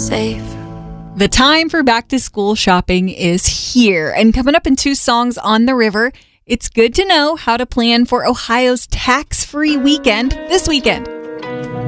safe. The time for back to school shopping is here. And coming up in 2 songs on the river, it's good to know how to plan for Ohio's tax-free weekend this weekend.